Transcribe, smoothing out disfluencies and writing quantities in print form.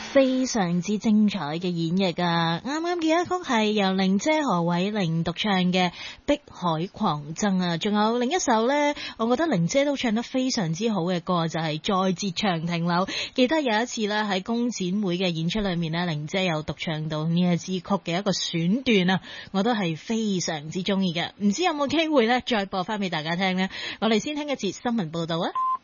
非常之精彩嘅演繹啊！啱啱嘅一曲係由玲姐何偉玲獨唱嘅《碧海狂爭》啊，仲有另一首呢，我覺得玲姐都唱得非常之好嘅歌，就係《再折長亭樓》。記得有一次呢，喺工展會嘅演出裏面呢，玲姐有獨唱到呢一支曲嘅一個選段啊，我都係非常之中意嘅。唔知有冇機會呢，再播翻俾大家聽呢？我哋先聽一節新聞報道啊！